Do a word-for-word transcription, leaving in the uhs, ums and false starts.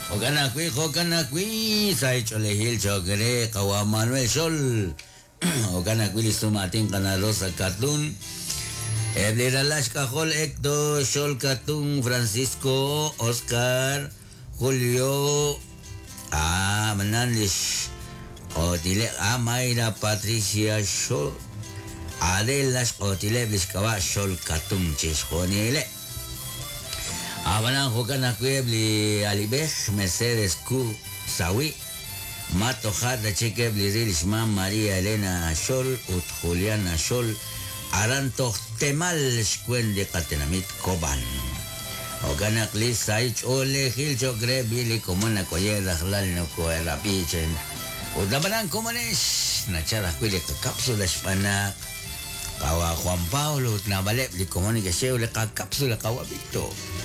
Okanakwi, Okanakwi, Sai Cholehil Chogre, Kawa Manuel Sol, Okanakwi Listumatin Canarosa Katun, Ebliralash Cajol Hector, Sol Katun, Francisco, Oscar, Julio, Ah, Mananlish, Otile, Amaira Patricia Sol, Adelas Otile Biscava Sol Katun Chisjonile. Abanan Jokanakwi Bli Alibej, Mercedes Q Sawi, Mato Jada Cheque Bli Rilishman, María Elena Sol, Ut Juliana Sol, Aranto Temal Shkwen de Catenamit Coban. Okanakli Saich Ole Gilcho Grebili como una collera Jalino Coera Pichen. Utabanan Comanes, Nachara Quile Cápsula Hispana, Kawa Juan Pablo, Nabalep, Licomonica Sheule, Cápsula Kawa Victor.